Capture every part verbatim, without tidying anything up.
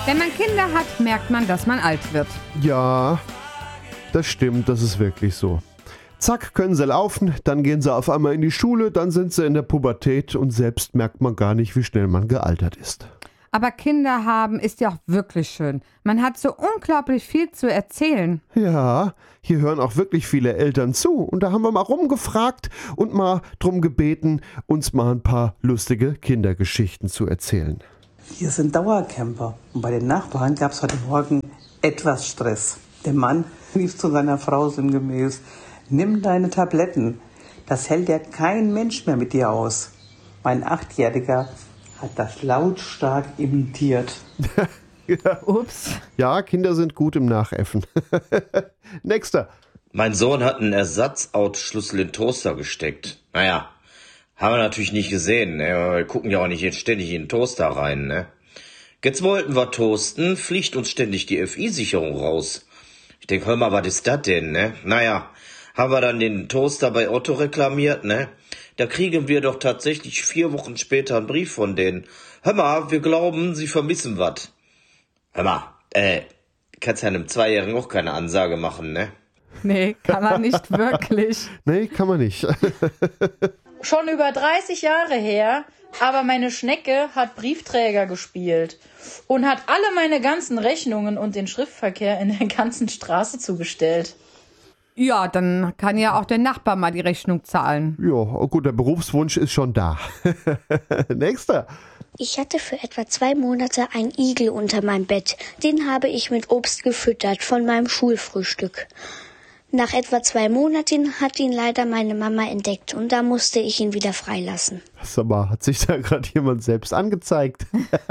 Wenn man Kinder hat, merkt man, dass man alt wird. Ja, das stimmt, das ist wirklich so. Zack, können sie laufen, dann gehen sie auf einmal in die Schule, dann sind sie in der Pubertät und selbst merkt man gar nicht, wie schnell man gealtert ist. Aber Kinder haben ist ja auch wirklich schön. Man hat so unglaublich viel zu erzählen. Ja, hier hören auch wirklich viele Eltern zu. Und da haben wir mal rumgefragt und mal drum gebeten, uns mal ein paar lustige Kindergeschichten zu erzählen. Wir sind Dauercamper und bei den Nachbarn gab es heute Morgen etwas Stress. Der Mann rief zu seiner Frau sinngemäß: Nimm deine Tabletten, das hält ja kein Mensch mehr mit dir aus. Mein Achtjähriger hat das lautstark imitiert. Ja. Ups. Ja, Kinder sind gut im Nachäffen. Nächster. Mein Sohn hat einen Ersatzausschlüssel in den Toaster gesteckt. Naja, haben wir natürlich nicht gesehen, ne? Wir gucken ja auch nicht jetzt ständig in den Toaster rein, ne? Jetzt wollten wir toasten, fliegt uns ständig die F I-Sicherung raus. Ich denke, hör mal, was ist das denn, ne? Naja, haben wir dann den Toaster bei Otto reklamiert, ne? Da kriegen wir doch tatsächlich vier Wochen später einen Brief von denen. Hör mal, wir glauben, sie vermissen was. Hör mal, äh, kannst ja einem Zweijährigen auch keine Ansage machen, ne? Nee, kann man nicht wirklich. Nee, kann man nicht. Schon über dreißig Jahre her, aber meine Schnecke hat Briefträger gespielt und hat alle meine ganzen Rechnungen und den Schriftverkehr in der ganzen Straße zugestellt. Ja, dann kann ja auch der Nachbar mal die Rechnung zahlen. Ja, gut, der Berufswunsch ist schon da. Nächster. Ich hatte für etwa zwei Monate einen Igel unter meinem Bett. Den habe ich mit Obst gefüttert von meinem Schulfrühstück. Nach etwa zwei Monaten hat ihn leider meine Mama entdeckt und da musste ich ihn wieder freilassen. Sag mal, hat sich da gerade jemand selbst angezeigt?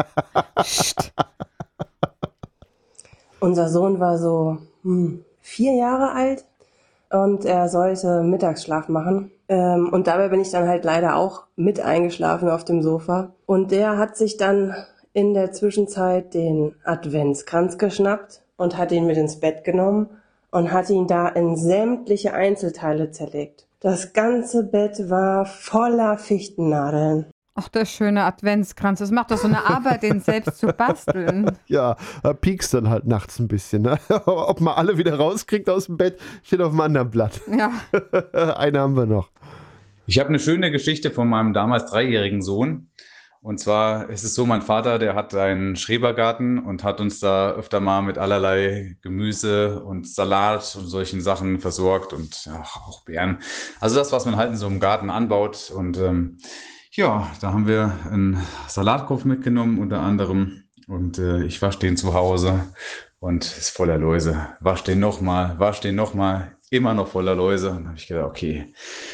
Unser Sohn war so hm, vier Jahre alt und er sollte Mittagsschlaf machen. Ähm, und dabei bin ich dann halt leider auch mit eingeschlafen auf dem Sofa. Und der hat sich dann in der Zwischenzeit den Adventskranz geschnappt und hat ihn mit ins Bett genommen und hat ihn da in sämtliche Einzelteile zerlegt. Das ganze Bett war voller Fichtennadeln. Ach, der schöne Adventskranz. Das macht doch so eine Arbeit, den selbst zu basteln. Ja, er piekst dann halt nachts ein bisschen. Ne? Ob man alle wieder rauskriegt aus dem Bett, steht auf dem anderen Blatt. Ja. Eine haben wir noch. Ich habe eine schöne Geschichte von meinem damals dreijährigen Sohn. Und zwar ist es so, mein Vater, der hat einen Schrebergarten und hat uns da öfter mal mit allerlei Gemüse und Salat und solchen Sachen versorgt und ja, auch Beeren. Also das, was man halt in so einem Garten anbaut. Und ähm, ja, da haben wir einen Salatkopf mitgenommen unter anderem. Und äh, ich wasche den zu Hause und ist voller Läuse. Wasch den nochmal, wasch den nochmal, immer noch voller Läuse. Und dann habe ich gedacht, okay,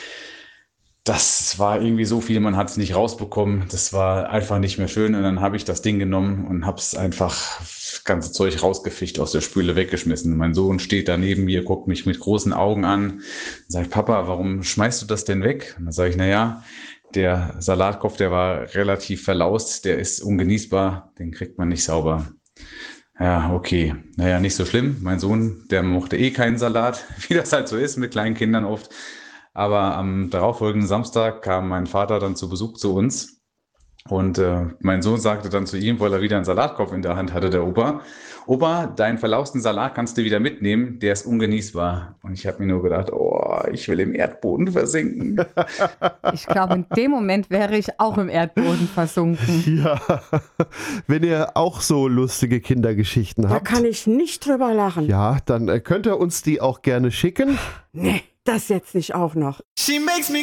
das war irgendwie so viel, man hat es nicht rausbekommen. Das war einfach nicht mehr schön. Und dann habe ich das Ding genommen und habe es einfach, das ganze Zeug rausgefischt, aus der Spüle weggeschmissen. Mein Sohn steht da neben mir, guckt mich mit großen Augen an und sagt, Papa, warum schmeißt du das denn weg? Und dann sage ich, naja, der Salatkopf, der war relativ verlaust, der ist ungenießbar, den kriegt man nicht sauber. Ja, okay. Naja, nicht so schlimm. Mein Sohn, der mochte eh keinen Salat, wie das halt so ist mit kleinen Kindern oft. Aber am darauffolgenden Samstag kam mein Vater dann zu Besuch zu uns und äh, mein Sohn sagte dann zu ihm, weil er wieder einen Salatkopf in der Hand hatte, der Opa, Opa, deinen verlausten Salat kannst du wieder mitnehmen, der ist ungenießbar. Und ich habe mir nur gedacht, oh, ich will im Erdboden versinken. Ich glaube, in dem Moment wäre ich auch im Erdboden versunken. Ja, wenn ihr auch so lustige Kindergeschichten Da habt. kann ich nicht drüber lachen. Ja, dann äh, könnt ihr uns die auch gerne schicken. Nee, das jetzt nicht auch noch. She makes me